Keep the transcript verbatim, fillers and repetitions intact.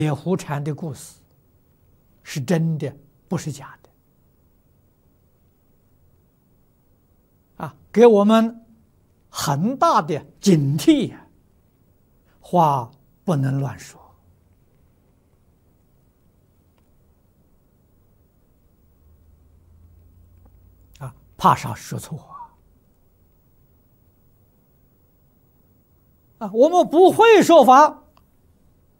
野狐禅的故事是真的，不是假的啊，给我们很大的警惕呀！话不能乱说啊，怕啥说错啊！啊，我们不会说法，